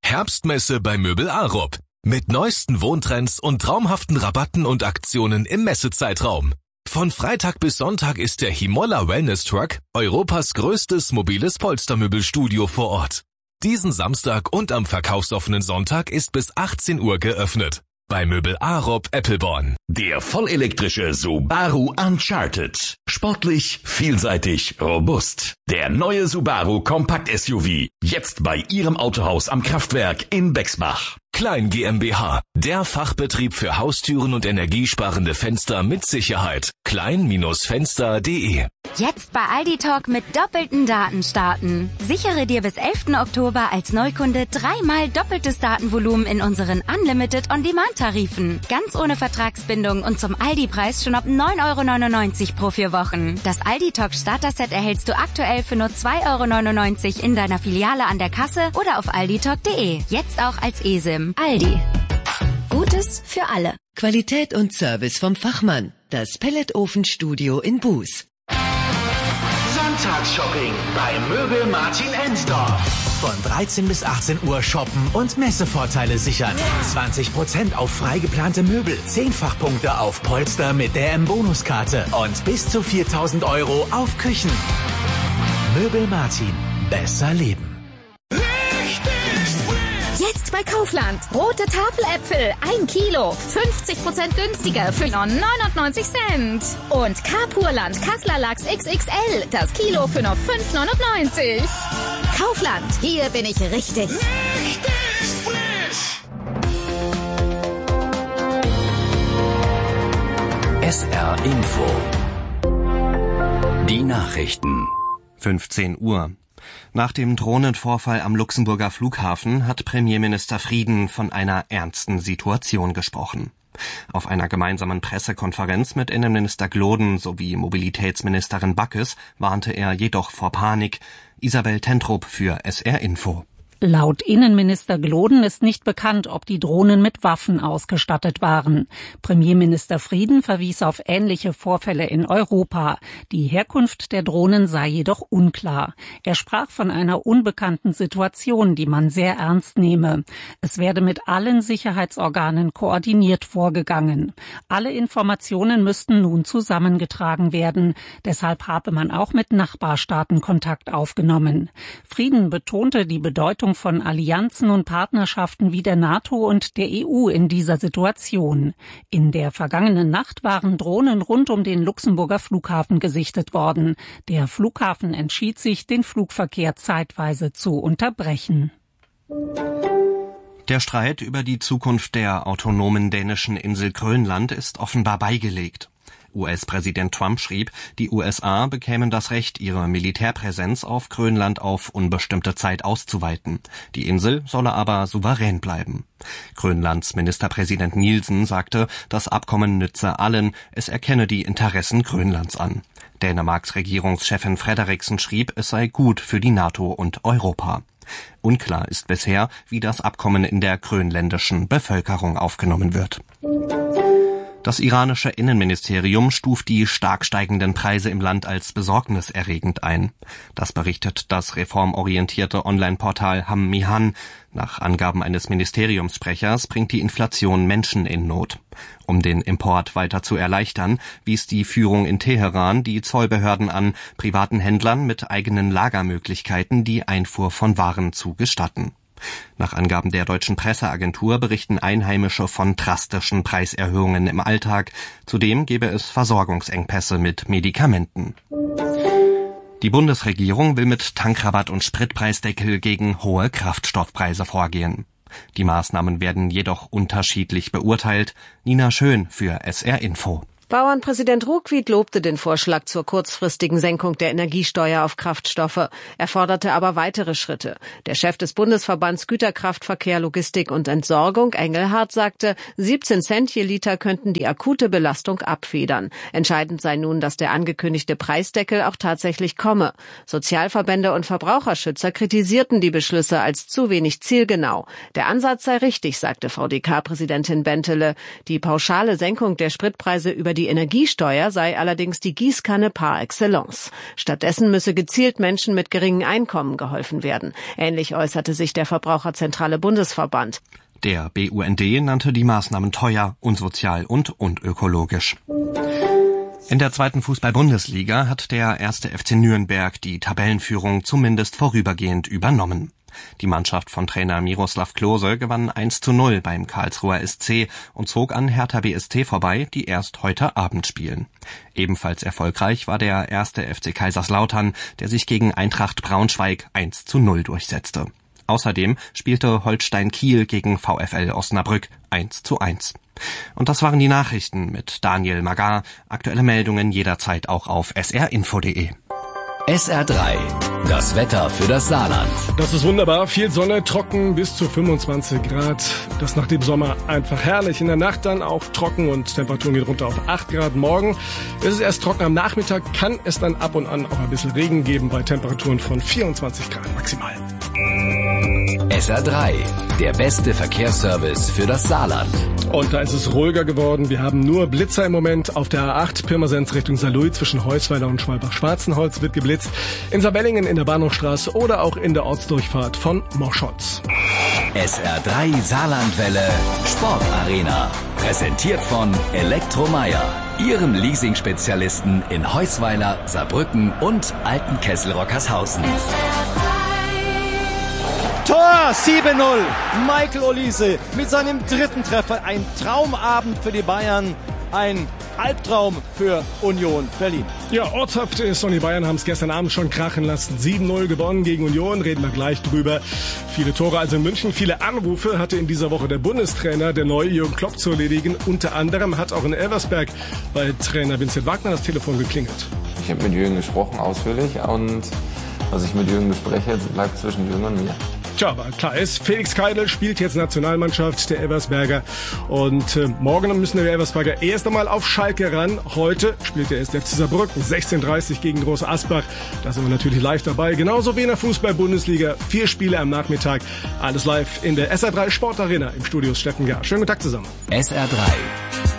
Herbstmesse bei Möbel Arup. Mit neuesten Wohntrends und traumhaften Rabatten und Aktionen im Messezeitraum. Von Freitag bis Sonntag ist der Himolla Wellness Truck Europas größtes mobiles Polstermöbelstudio vor Ort. Diesen Samstag und am verkaufsoffenen Sonntag ist bis 18 Uhr geöffnet. Bei Möbel Arup Eppelborn. Der vollelektrische Subaru Uncharted. Sportlich, vielseitig, robust. Der neue Subaru Kompakt-SUV. Jetzt bei Ihrem Autohaus am Kraftwerk in Bexbach. Klein GmbH, der Fachbetrieb für Haustüren und energiesparende Fenster mit Sicherheit. klein-fenster.de. Jetzt bei Aldi Talk mit doppelten Daten starten. Sichere dir bis 11. Oktober als Neukunde 3-mal doppeltes Datenvolumen in unseren Unlimited On-Demand-Tarifen. Ganz ohne Vertragsbindung und zum Aldi-Preis schon ab 9,99 € pro 4 Wochen. Das Aldi Talk Starter-Set erhältst du aktuell für nur 2,99 € in deiner Filiale an der Kasse oder auf alditalk.de. Jetzt auch als eSIM. Aldi. Gutes für alle. Qualität und Service vom Fachmann. Das Pelletofenstudio in Buß. Sonntagsshopping bei Möbel Martin Ensdorf. Von 13 bis 18 Uhr shoppen und Messevorteile sichern. 20% auf frei geplante Möbel, 10-fach-Punkte auf Polster mit der M-Bonuskarte und bis zu 4.000 € auf Küchen. Möbel Martin. Besser leben. Jetzt bei Kaufland. Rote Tafeläpfel, 1 Kilo, 50% günstiger für nur 99 Cent. Und Kapurland Kassler Lachs XXL, das Kilo für nur 5,99 €. Kaufland, hier bin ich richtig. SR Info. Die Nachrichten. 15 Uhr. Nach dem Drohnenvorfall am Luxemburger Flughafen hat Premierminister Frieden von einer ernsten Situation gesprochen. Auf einer gemeinsamen Pressekonferenz mit Innenminister Gloden sowie Mobilitätsministerin Backes warnte er jedoch vor Panik. Isabel Tentrup für SR Info. Laut Innenminister Gloden ist nicht bekannt, ob die Drohnen mit Waffen ausgestattet waren. Premierminister Frieden verwies auf ähnliche Vorfälle in Europa. Die Herkunft der Drohnen sei jedoch unklar. Er sprach von einer unbekannten Situation, die man sehr ernst nehme. Es werde mit allen Sicherheitsorganen koordiniert vorgegangen. Alle Informationen müssten nun zusammengetragen werden. Deshalb habe man auch mit Nachbarstaaten Kontakt aufgenommen. Frieden betonte die Bedeutung von Allianzen und Partnerschaften wie der NATO und der EU in dieser Situation. In der vergangenen Nacht waren Drohnen rund um den Luxemburger Flughafen gesichtet worden. Der Flughafen entschied sich, den Flugverkehr zeitweise zu unterbrechen. Der Streit über die Zukunft der autonomen dänischen Insel Grönland ist offenbar beigelegt. US-Präsident Trump schrieb, die USA bekämen das Recht, ihre Militärpräsenz auf Grönland auf unbestimmte Zeit auszuweiten. Die Insel solle aber souverän bleiben. Grönlands Ministerpräsident Nielsen sagte, das Abkommen nütze allen, es erkenne die Interessen Grönlands an. Dänemarks Regierungschefin Frederiksen schrieb, es sei gut für die NATO und Europa. Unklar ist bisher, wie das Abkommen in der grönländischen Bevölkerung aufgenommen wird. Das iranische Innenministerium stuft die stark steigenden Preise im Land als besorgniserregend ein. Das berichtet das reformorientierte Online-Portal Ham-Mihan. Nach Angaben eines Ministeriumssprechers bringt die Inflation Menschen in Not. Um den Import weiter zu erleichtern, wies die Führung in Teheran die Zollbehörden an, privaten Händlern mit eigenen Lagermöglichkeiten die Einfuhr von Waren zu gestatten. Nach Angaben der deutschen Presseagentur berichten Einheimische von drastischen Preiserhöhungen im Alltag. Zudem gebe es Versorgungsengpässe mit Medikamenten. Die Bundesregierung will mit Tankrabatt und Spritpreisdeckel gegen hohe Kraftstoffpreise vorgehen. Die Maßnahmen werden jedoch unterschiedlich beurteilt. Nina Schön für SR Info. Bauernpräsident Ruckwied lobte den Vorschlag zur kurzfristigen Senkung der Energiesteuer auf Kraftstoffe. Er forderte aber weitere Schritte. Der Chef des Bundesverbands Güterkraftverkehr, Logistik und Entsorgung, Engelhardt, sagte, 17 Cent je Liter könnten die akute Belastung abfedern. Entscheidend sei nun, dass der angekündigte Preisdeckel auch tatsächlich komme. Sozialverbände und Verbraucherschützer kritisierten die Beschlüsse als zu wenig zielgenau. Der Ansatz sei richtig, sagte VDK-Präsidentin Bentele. Die pauschale Senkung der Spritpreise über die die Energiesteuer sei allerdings die Gießkanne par excellence. Stattdessen müsse gezielt Menschen mit geringen Einkommen geholfen werden. Ähnlich äußerte sich der Verbraucherzentrale Bundesverband. Der BUND nannte die Maßnahmen teuer, unsozial und unökologisch. In der zweiten Fußball-Bundesliga hat der 1. FC Nürnberg die Tabellenführung zumindest vorübergehend übernommen. Die Mannschaft von Trainer Miroslav Klose gewann 1:0 beim Karlsruher SC und zog an Hertha BSC vorbei, die erst heute Abend spielen. Ebenfalls erfolgreich war der 1. FC Kaiserslautern, der sich gegen Eintracht Braunschweig 1:0 durchsetzte. Außerdem spielte Holstein Kiel gegen VfL Osnabrück 1:1. Und das waren die Nachrichten mit Daniel Magar. Aktuelle Meldungen jederzeit auch auf srinfo.de. SR3, das Wetter für das Saarland. Das ist wunderbar, viel Sonne, trocken bis zu 25 Grad. Das nach dem Sommer einfach herrlich. In der Nacht dann auch trocken und Temperaturen gehen runter auf 8 Grad. Morgen ist es erst trocken, am Nachmittag kann es dann ab und an auch ein bisschen Regen geben bei Temperaturen von 24 Grad maximal. SR3, der beste Verkehrsservice für das Saarland. Und da ist es ruhiger geworden. Wir haben nur Blitzer im Moment auf der A8 Pirmasens Richtung Saarlouis zwischen Heusweiler und Schwalbach-Schwarzenholz wird geblitzt. In Saarwellingen in der Bahnhofstraße oder auch in der Ortsdurchfahrt von Moschotz. SR3 Saarlandwelle Sportarena. Präsentiert von Elektromeyer, Ihrem Leasing-Spezialisten in Heusweiler, Saarbrücken und Altenkessel-Rockershausen. Tor 7-0. Michael Olise mit seinem dritten Treffer. Ein Traumabend für die Bayern. Ein Albtraum für Union Berlin. Ja, ortshaft ist und die Bayern haben es gestern Abend schon krachen lassen. 7-0 gewonnen gegen Union, reden wir gleich drüber. Viele Tore also in München, viele Anrufe hatte in dieser Woche der Bundestrainer, der neue Jürgen Klopp, zu erledigen. Unter anderem hat auch in Elversberg bei Trainer Vincent Wagner das Telefon geklingelt. Ich habe mit Jürgen gesprochen, ausführlich, und was ich mit Jürgen bespreche, bleibt zwischen Jürgen und mir. Tja, aber klar ist, Felix Keidel spielt jetzt Nationalmannschaft der Elversberger und morgen müssen die Elversberger erst einmal auf Schalke ran. Heute spielt der erste FC Saarbrücken 16:30 gegen Groß Asbach. Da sind wir natürlich live dabei. Genauso wie in der Fußball-Bundesliga. 4 Spiele am Nachmittag. Alles live in der SR3 Sportarena im Studio Steffen Gar. Schönen guten Tag zusammen. SR3.